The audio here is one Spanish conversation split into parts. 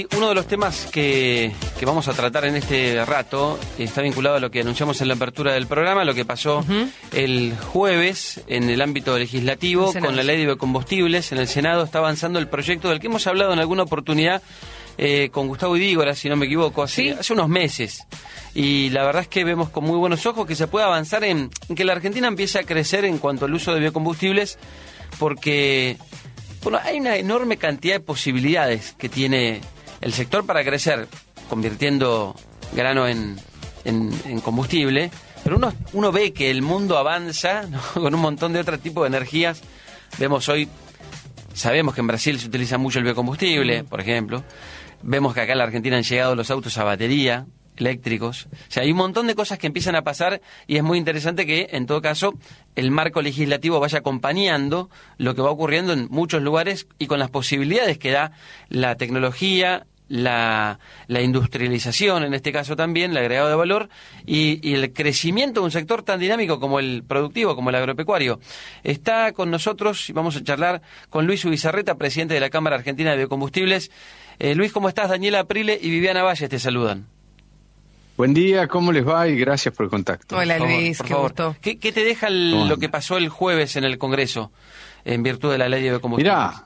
Uno de los temas que vamos a tratar en este rato está vinculado a lo que anunciamos en la apertura del programa, lo que pasó el jueves en el ámbito legislativo con la ley de biocombustibles. En el Senado está avanzando el proyecto del que hemos hablado en alguna oportunidad con Gustavo Idígora, si no me equivoco, hace unos meses. Y la verdad es que vemos con muy buenos ojos que se puede avanzar en que la Argentina empiece a crecer en cuanto al uso de biocombustibles, porque hay una enorme cantidad de posibilidades que tiene el sector para crecer, convirtiendo grano en combustible, pero uno ve que el mundo avanza, ¿no?, con un montón de otro tipo de energías. Vemos hoy, sabemos que en Brasil se utiliza mucho el biocombustible, por ejemplo. Vemos que acá en la Argentina han llegado los autos a batería, eléctricos. O sea, hay un montón de cosas que empiezan a pasar y es muy interesante que, en todo caso, el marco legislativo vaya acompañando lo que va ocurriendo en muchos lugares y con las posibilidades que da la tecnología, la industrialización, en este caso también, el agregado de valor y el crecimiento de un sector tan dinámico como el productivo, como el agropecuario. Está con nosotros y vamos a charlar con Luis Ubizarreta, presidente de la Cámara Argentina de Biocombustibles. Luis, ¿cómo estás? Daniela Aprile y Viviana Valles te saludan. Buen día, ¿cómo les va? Y gracias por el contacto. Hola Luis, por qué favor. gusto. ¿Qué te deja lo que pasó el jueves en el Congreso en virtud de la ley de biocombustibles? Mirá,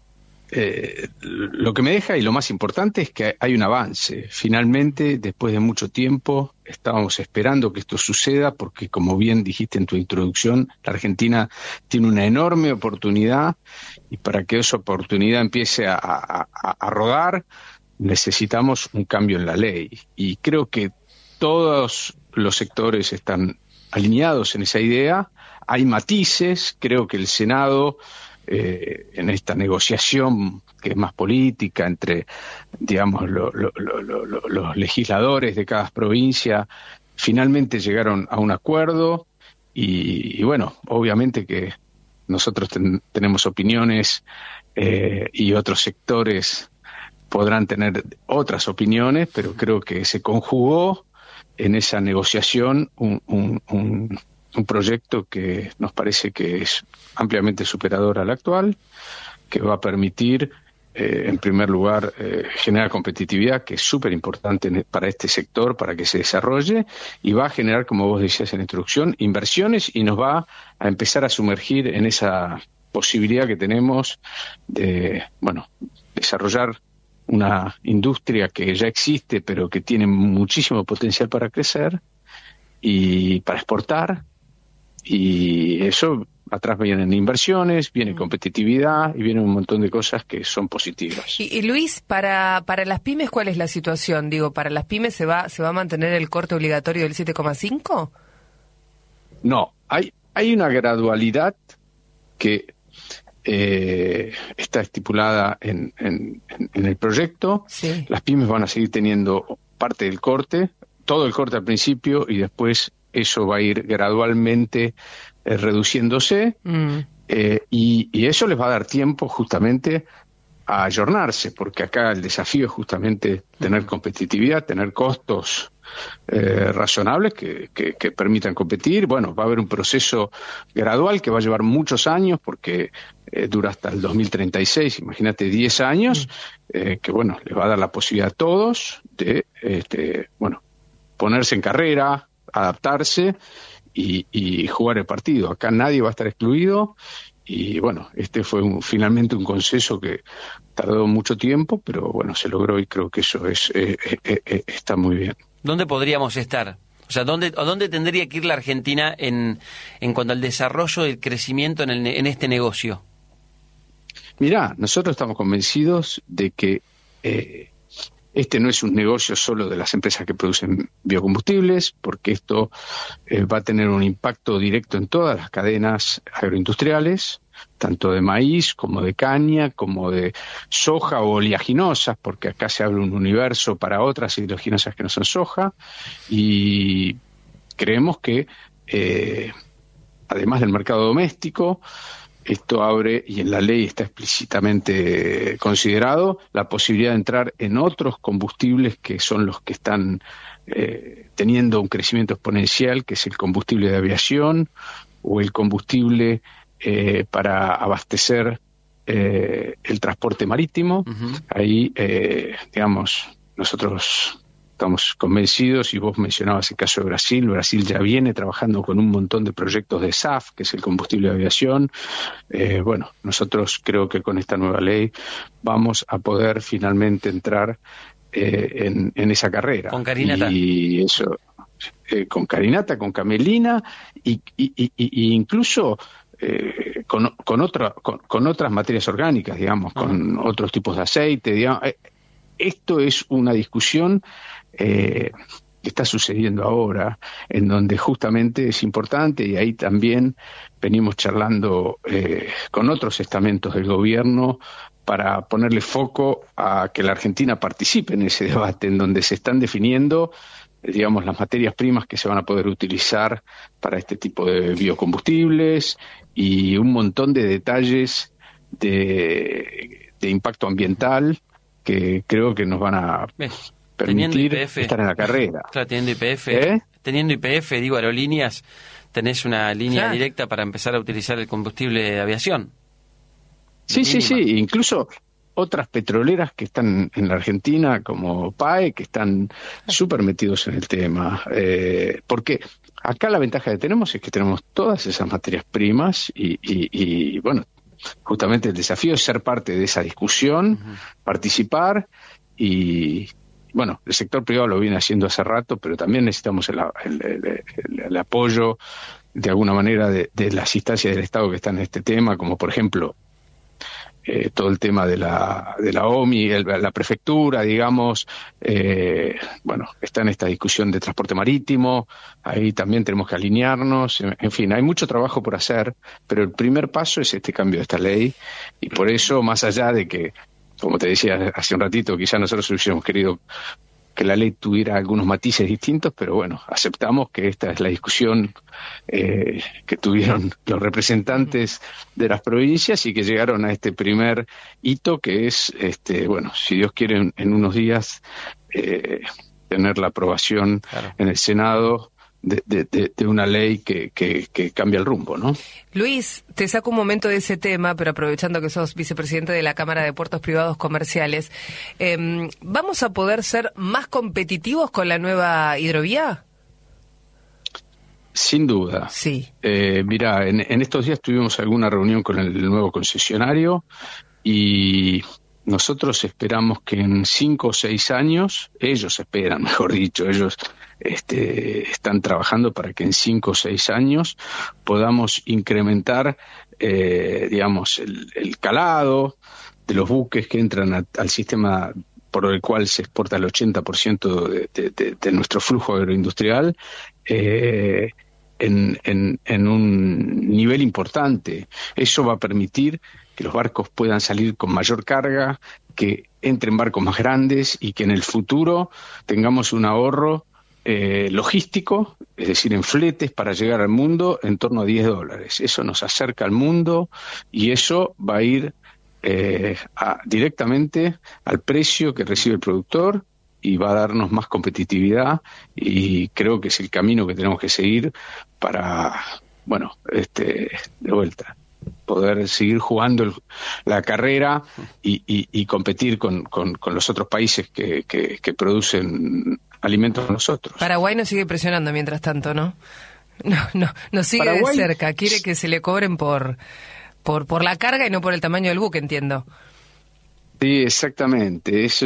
lo que me deja y lo más importante es que hay un avance. Finalmente, después de mucho tiempo, estábamos esperando que esto suceda porque, como bien dijiste en tu introducción, la Argentina tiene una enorme oportunidad y para que esa oportunidad empiece a rodar, necesitamos un cambio en la ley. Y creo que todos los sectores están alineados en esa idea. Hay matices, creo que el Senado, en esta negociación que es más política entre, digamos, los legisladores de cada provincia, finalmente llegaron a un acuerdo y bueno, obviamente que nosotros tenemos opiniones y otros sectores podrán tener otras opiniones, pero creo que se conjugó en esa negociación un proyecto que nos parece que es ampliamente superador al actual, que va a permitir, en primer lugar, generar competitividad, que es súper importante para este sector, para que se desarrolle, y va a generar, como vos decías en la introducción, inversiones y nos va a empezar a sumergir en esa posibilidad que tenemos de, bueno, desarrollar una industria que ya existe, pero que tiene muchísimo potencial para crecer y para exportar. Y eso, atrás vienen inversiones, viene competitividad y vienen un montón de cosas que son positivas. Y Luis, para las pymes, ¿cuál es la situación? Digo, ¿para las pymes se va a mantener el corte obligatorio del 7,5? No, hay una gradualidad que está estipulada en el proyecto. Sí. Las pymes van a seguir teniendo parte del corte, todo el corte al principio y después eso va a ir gradualmente reduciéndose y eso les va a dar tiempo justamente a ayornarse, porque acá el desafío es justamente tener competitividad, tener costos razonables que permitan competir. Bueno, va a haber un proceso gradual que va a llevar muchos años porque dura hasta el 2036, imagínate 10 años, que bueno, les va a dar la posibilidad a todos de ponerse en carrera, adaptarse y jugar el partido. Acá nadie va a estar excluido y bueno, este fue finalmente un consenso que tardó mucho tiempo, pero bueno, se logró y creo que eso está muy bien. ¿Dónde podríamos estar? O sea, ¿dónde tendría que ir la Argentina en cuanto al desarrollo y el crecimiento en este negocio? Mirá, nosotros estamos convencidos de que este no es un negocio solo de las empresas que producen biocombustibles, porque esto va a tener un impacto directo en todas las cadenas agroindustriales, tanto de maíz como de caña, como de soja o oleaginosas, porque acá se abre un universo para otras oleaginosas que no son soja, y creemos que, además del mercado doméstico, esto abre, y en la ley está explícitamente considerado, la posibilidad de entrar en otros combustibles que son los que están teniendo un crecimiento exponencial, que es el combustible de aviación o el combustible para abastecer el transporte marítimo. Ahí, digamos, nosotros estamos convencidos, y vos mencionabas el caso de Brasil. Brasil ya viene trabajando con un montón de proyectos de SAF, que es el combustible de aviación. Bueno, nosotros creo que con esta nueva ley vamos a poder finalmente entrar en esa carrera. Con Carinata. Y eso, con Carinata, con Camelina, y incluso con otras materias orgánicas, digamos, con otros tipos de aceite, digamos. Esto es una discusión que está sucediendo ahora, en donde justamente es importante, y ahí también venimos charlando con otros estamentos del gobierno para ponerle foco a que la Argentina participe en ese debate, en donde se están definiendo, digamos, las materias primas que se van a poder utilizar para este tipo de biocombustibles, y un montón de detalles de impacto ambiental que creo que nos van a permitir estar en la carrera. Claro, teniendo YPF, digo, aerolíneas, tenés una línea directa para empezar a utilizar el combustible de aviación. Sí, incluso otras petroleras que están en la Argentina, como PAE, que están súper metidos en el tema. Porque acá la ventaja que tenemos es que tenemos todas esas materias primas y bueno, justamente el desafío es ser parte de esa discusión, participar, y bueno, el sector privado lo viene haciendo hace rato, pero también necesitamos el apoyo de alguna manera de las instancias del Estado que están en este tema, como por ejemplo todo el tema de la OMI, la prefectura, digamos, bueno, está en esta discusión de transporte marítimo. Ahí también tenemos que alinearnos, en fin, hay mucho trabajo por hacer, pero el primer paso es este cambio de esta ley, y por eso, más allá de que, como te decía hace un ratito, quizá nosotros hubiésemos querido que la ley tuviera algunos matices distintos, pero bueno, aceptamos que esta es la discusión que tuvieron los representantes de las provincias y que llegaron a este primer hito, que es, bueno, si Dios quiere, en unos días tener la aprobación en el Senado de una ley que cambia el rumbo, ¿no? Luis, te saco un momento de ese tema, pero aprovechando que sos vicepresidente de la Cámara de Puertos Privados Comerciales, ¿vamos a poder ser más competitivos con la nueva hidrovía? Sin duda. Sí. Mirá, en estos días tuvimos alguna reunión con el nuevo concesionario, y nosotros esperamos que en 5 o 6 años, ellos esperan, mejor dicho, ellos están trabajando para que en 5 o 6 años podamos incrementar, digamos, el calado de los buques que entran al sistema por el cual se exporta el 80% de nuestro flujo agroindustrial, en un nivel importante. Eso va a permitir que los barcos puedan salir con mayor carga, que entren barcos más grandes, y que en el futuro tengamos un ahorro logístico, es decir, en fletes para llegar al mundo, en torno a $10. Eso nos acerca al mundo, y eso va a ir directamente al precio que recibe el productor, y va a darnos más competitividad, y creo que es el camino que tenemos que seguir para, bueno, de vuelta, poder seguir jugando la carrera y competir con los otros países que producen alimentos a nosotros. Paraguay nos sigue presionando mientras tanto, ¿no? No sigue Paraguay de cerca, quiere que se le cobren por la carga y no por el tamaño del buque, entiendo. Sí, exactamente. Eso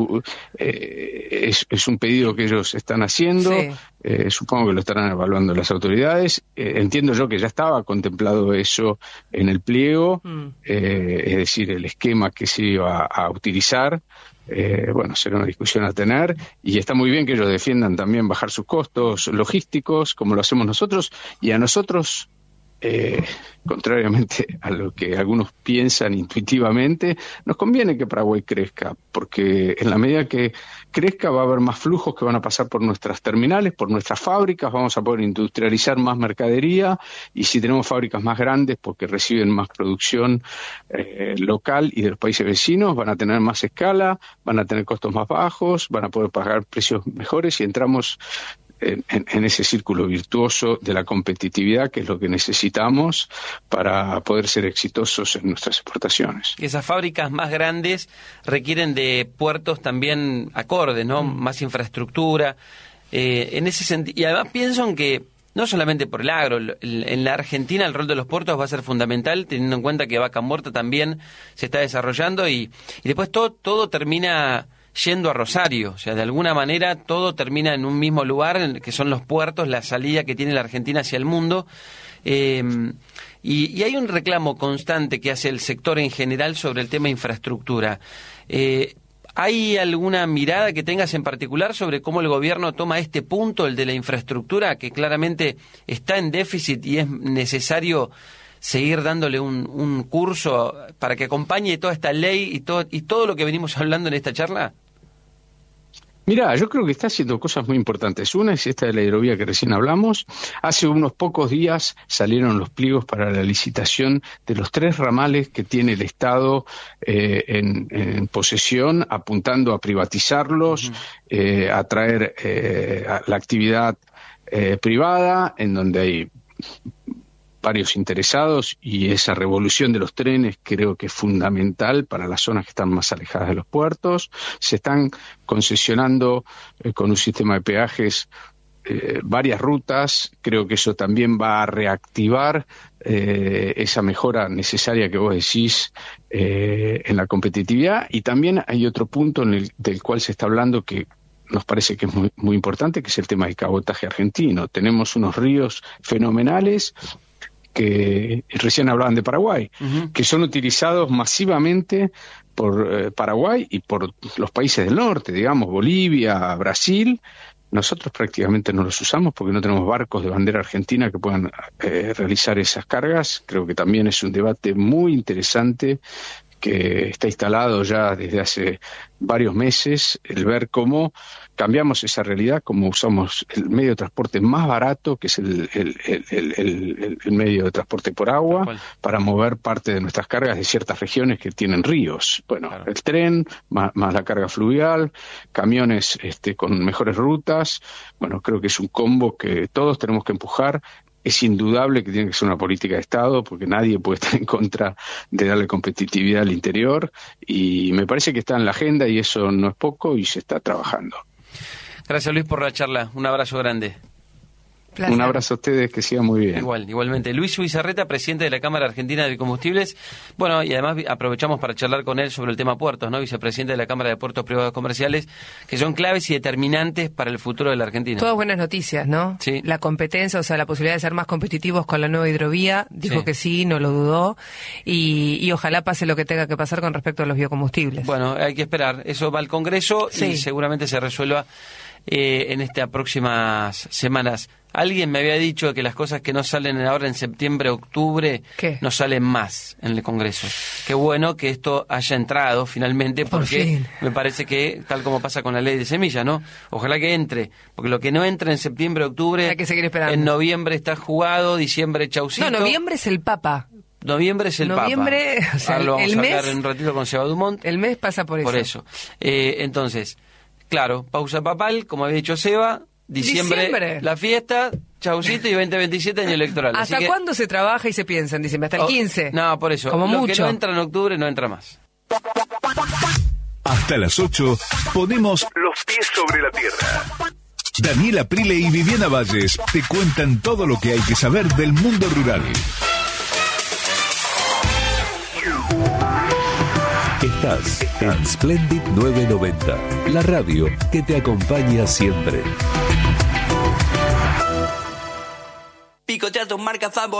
es un pedido que ellos están haciendo. Sí. Supongo que lo estarán evaluando las autoridades. Entiendo yo que ya estaba contemplado eso en el pliego, es decir, el esquema que se iba a utilizar. Bueno, será una discusión a tener, y está muy bien que ellos defiendan también bajar sus costos logísticos, como lo hacemos nosotros, y a nosotros, contrariamente a lo que algunos piensan intuitivamente, nos conviene que Paraguay crezca, porque en la medida que crezca va a haber más flujos que van a pasar por nuestras terminales, por nuestras fábricas, vamos a poder industrializar más mercadería, y si tenemos fábricas más grandes porque reciben más producción local y de los países vecinos, van a tener más escala, van a tener costos más bajos, van a poder pagar precios mejores, y entramos en ese círculo virtuoso de la competitividad, que es lo que necesitamos para poder ser exitosos en nuestras exportaciones. Esas fábricas más grandes requieren de puertos también acordes, ¿no? Más infraestructura. En ese sentido, y además pienso en que no solamente por el agro, en la Argentina el rol de los puertos va a ser fundamental, teniendo en cuenta que Vaca Muerta también se está desarrollando y después todo termina yendo a Rosario, o sea, de alguna manera todo termina en un mismo lugar, que son los puertos, la salida que tiene la Argentina hacia el mundo. Y hay un reclamo constante que hace el sector en general sobre el tema infraestructura. ¿Hay alguna mirada que tengas en particular sobre cómo el gobierno toma este punto, el de la infraestructura, que claramente está en déficit y es necesario seguir dándole un curso para que acompañe toda esta ley y todo lo que venimos hablando en esta charla? Mirá, yo creo que está haciendo cosas muy importantes. Una es esta de la hidrovía que recién hablamos. Hace unos pocos días salieron los pliegos para la licitación de los 3 ramales que tiene el Estado en posesión, apuntando a privatizarlos, a traer a la actividad privada, en donde hay varios interesados, y esa revolución de los trenes creo que es fundamental para las zonas que están más alejadas de los puertos. Se están concesionando con un sistema de peajes varias rutas. Creo que eso también va a reactivar esa mejora necesaria que vos decís en la competitividad. Y también hay otro punto del cual se está hablando que nos parece que es muy, muy importante, que es el tema del cabotaje argentino. Tenemos unos ríos fenomenales que recién hablaban de Paraguay, que son utilizados masivamente por Paraguay y por los países del norte, digamos, Bolivia, Brasil. Nosotros prácticamente no los usamos porque no tenemos barcos de bandera argentina que puedan realizar esas cargas. Creo que también es un debate muy interesante que está instalado ya desde hace varios meses, el ver cómo cambiamos esa realidad, cómo usamos el medio de transporte más barato, que es el medio de transporte por agua, para mover parte de nuestras cargas de ciertas regiones que tienen ríos. Bueno, claro. El tren, más la carga fluvial, camiones con mejores rutas. Bueno, creo que es un combo que todos tenemos que empujar. Es indudable que tiene que ser una política de Estado, porque nadie puede estar en contra de darle competitividad al interior, y me parece que está en la agenda y eso no es poco y se está trabajando. Gracias, Luis, por la charla. Un abrazo grande. Placer. Un abrazo a ustedes, que sigan muy bien. Igualmente. Luis Ubizarreta, presidente de la Cámara Argentina de Biocombustibles. Bueno, y además aprovechamos para charlar con él sobre el tema puertos, ¿no? Vicepresidente de la Cámara de Puertos Privados Comerciales, que son claves y determinantes para el futuro de la Argentina. Todas buenas noticias, ¿no? Sí. La competencia, o sea, la posibilidad de ser más competitivos con la nueva hidrovía, dijo que sí, no lo dudó, y ojalá pase lo que tenga que pasar con respecto a los biocombustibles. Bueno, hay que esperar. Eso va al Congreso y seguramente se resuelva en estas próximas semanas. Alguien me había dicho que las cosas que no salen ahora en septiembre, octubre, no salen más en el Congreso. Qué bueno que esto haya entrado finalmente, porque me parece que, tal como pasa con la ley de semillas, ¿no? Ojalá que entre, porque lo que no entra en septiembre, octubre, hay que seguir esperando. En noviembre está jugado, diciembre chaucito. No, noviembre es el Papa. Noviembre es el Papa. O sea, ahora lo vamos a hablar en un ratito con Seba Dumont. El mes pasa por eso. Por eso. Entonces, claro, pausa papal, como había dicho Seba. Diciembre, la fiesta, chaucito, y 2027 año electoral. ¿Hasta cuándo se trabaja y se piensa en diciembre? ¿Hasta el 15? No, por eso. Como lo mucho. que no entra en octubre no entra más. Hasta las 8 ponemos los pies sobre la tierra. Daniela Prile y Viviana Valles te cuentan todo lo que hay que saber del mundo rural. Estás en Splendid 990, la radio que te acompaña siempre. Picotea tu marca favorita.